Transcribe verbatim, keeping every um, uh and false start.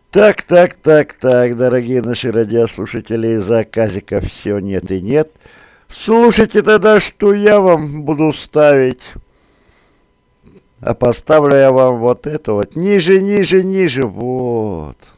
Так, так, так, так, дорогие наши радиослушатели, заказиков все нет и нет. Слушайте тогда, что я вам буду ставить. А поставлю я вам вот это вот. Ниже, ниже, ниже. Вот.